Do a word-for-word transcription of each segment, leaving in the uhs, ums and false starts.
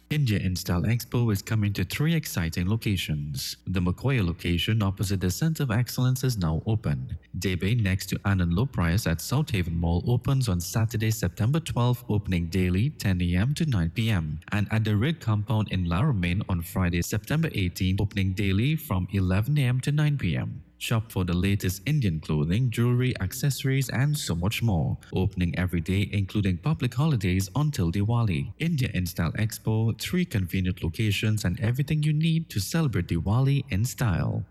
India InStyle Expo is coming to three exciting locations. The Makoya location opposite the Center of Excellence is now open. Debe next to Anand Low Price at South Haven Mall opens on Saturday, September twelfth, opening daily ten a m to nine p m And at the Red Compound in Laramane on Friday, September eighteenth, opening daily from eleven a m to nine p m Shop for the latest Indian clothing, jewelry, accessories, and so much more. Opening every day, including public holidays until Diwali. India InStyle Expo, three convenient locations, and everything you need to celebrate Diwali in style.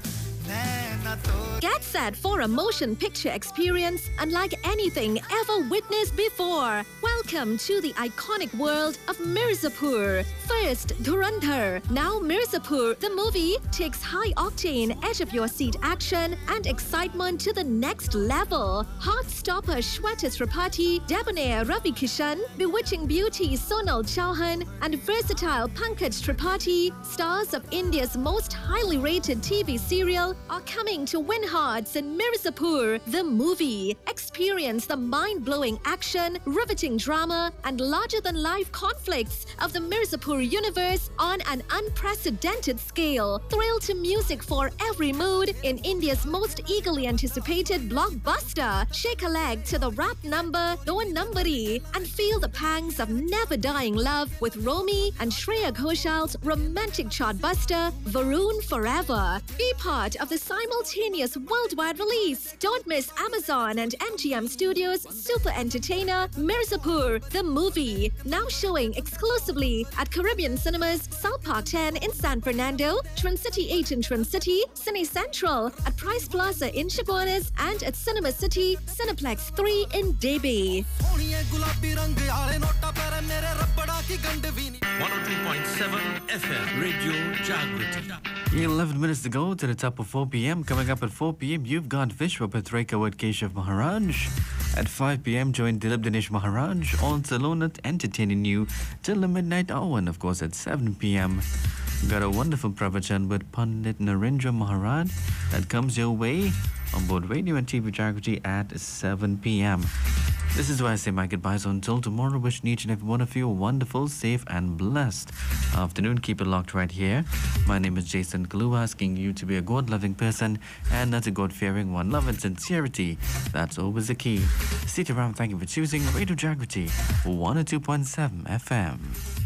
Get set for a motion picture experience unlike anything ever witnessed before. Welcome to the iconic world of Mirzapur. First, Dhurandhar. Now Mirzapur, the movie, takes high-octane, edge-of-your-seat action and excitement to the next level. Heartstopper Shweta Tripathi, debonair Ravi Kishan, bewitching beauty Sonal Chauhan, and versatile Pankaj Tripathi, stars of India's most highly rated T V serial, are coming to win hearts in Mirzapur, the movie. Experience the mind-blowing action, riveting drama, and larger-than-life conflicts of the Mirzapur universe on an unprecedented scale. Thrill to music for every mood in India's most eagerly anticipated blockbuster. Shake a leg to the rap number Do Numbari and feel the pangs of never-dying love with Romy and Shreya Ghoshal's romantic chartbuster Varun Forever. Be part of the simultaneous worldwide release. Don't miss Amazon and M G M Studios' super entertainer Mirzapur, the movie. Now showing exclusively at Caribbean Cinemas, South Park ten in San Fernando, Trincity eight in Trincity, Cine Central at Price Plaza in Chaguanas, and at Cinema City, Cineplex three in Debe. one oh two point seven F M Radio Jagriti. eleven minutes to go to the top of four p m. Coming up at four p m, you've got Vishwa Patrika with Keshav Maharaj. At five p m, join Dilip Dinesh Maharaj on Salonat, entertaining you till the midnight hour. And of course, at seven p m, got a wonderful pravachan with Pandit Narendra Maharaj that comes your way on board radio and T V Jagriti at seven p m. This is why I say my goodbyes until tomorrow. Wishing each and every one of you a wonderful, safe, and blessed afternoon. Keep it locked right here. My name is Jason Kalu, asking you to be a God-loving person and not a God-fearing one. Love and sincerity, that's always the key. Stick around. Thank you for choosing Radio Jagriti one oh two point seven F M.